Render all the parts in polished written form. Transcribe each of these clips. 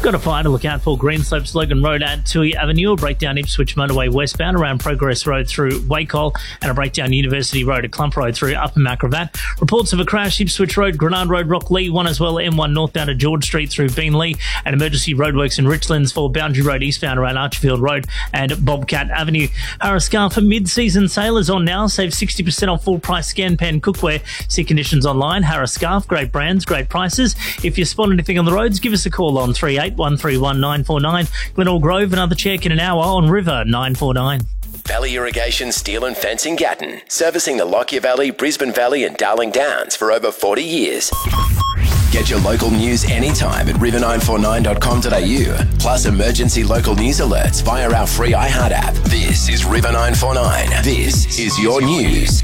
Got a fire to look out for Greenslopes Logan Road at Toohey Avenue, a breakdown Ipswich Motorway westbound around Progress Road through Wacol, and a breakdown University Road at Clump Road through Upper Macrobat. Reports of a crash Ipswich Road, Grenard Road, Rocklea, one as well, M1 northbound at George Street through Beenleigh, and emergency roadworks in Richlands for Boundary Road eastbound around Archerfield Road and Bobcat Avenue. Harris Scarf mid-season sale is on now. Save 60% off full price scan pen cookware. See conditions online. Harris Scarf, great brands, great prices. If you spot anything on the roads, give us a call on 38131949. Glenelg Grove, another check in an hour on River 949. Valley Irrigation Steel and Fencing Gatton, servicing the Lockyer Valley, Brisbane Valley and Darling Downs for over 40 years. Get your local news anytime at river949.com.au, plus emergency local news alerts via our free iHeart app. This is River 949. This is your news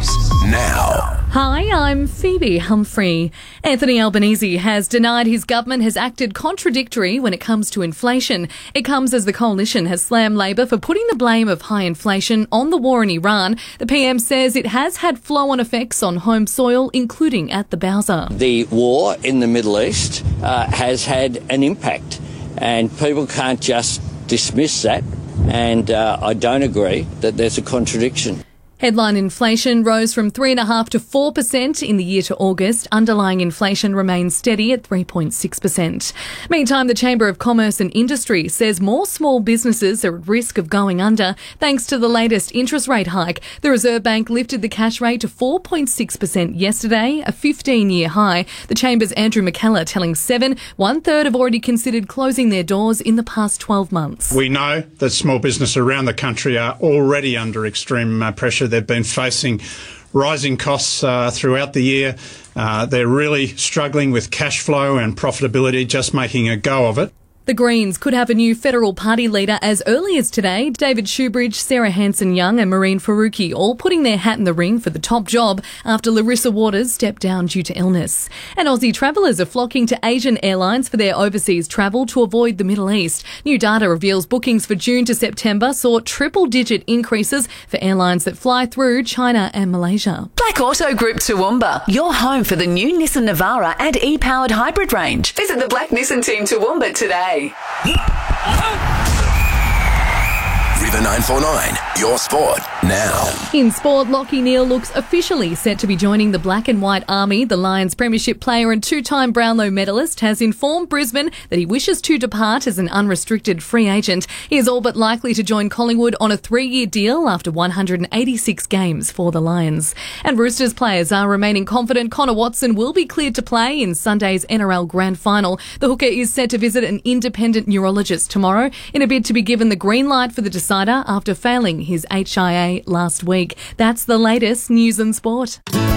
now. Hi, I'm Phoebe Humphrey. Anthony Albanese has denied his government has acted contradictory when it comes to inflation. It comes as the coalition has slammed Labor for putting the blame of high inflation on the war in Iran. The PM says it has had flow-on effects on home soil, including at the Bowser. The war in the Middle East has had an impact, and people can't just dismiss that, and I don't agree that there's a contradiction. Headline inflation rose from 3.5% to 4% in the year to August. Underlying inflation remains steady at 3.6%. Meantime, the Chamber of Commerce and Industry says more small businesses are at risk of going under thanks to the latest interest rate hike. The Reserve Bank lifted the cash rate to 4.6% yesterday, a 15-year high. The Chamber's Andrew McKellar telling Seven, one-third have already considered closing their doors in the past 12 months. We know that small business around the country are already under extreme pressure. They've been facing rising costs throughout the year. They're really struggling with cash flow and profitability, just making a go of it. The Greens could have a new federal party leader as early as today. David Shoebridge, Sarah Hanson-Young and Maureen Faruqi all putting their hat in the ring for the top job after Larissa Waters stepped down due to illness. And Aussie travellers are flocking to Asian airlines for their overseas travel to avoid the Middle East. New data reveals bookings for June to September saw triple-digit increases for airlines that fly through China and Malaysia. Black Auto Group Toowoomba, your home for the new Nissan Navara and e-powered hybrid range. Visit the Black Nissan team Toowoomba today. River 949, your sport now. In sport, Lachie Neale looks officially set to be joining the Black and White Army. The Lions premiership player and two-time Brownlow medalist has informed Brisbane that he wishes to depart as an unrestricted free agent. He is all but likely to join Collingwood on a 3-year deal after 186 games for the Lions. And Roosters players are remaining confident Connor Watson will be cleared to play in Sunday's NRL Grand Final. The hooker is set to visit an independent neurologist tomorrow in a bid to be given the green light for the decider after failing his HIA last week. That's the latest news and sport.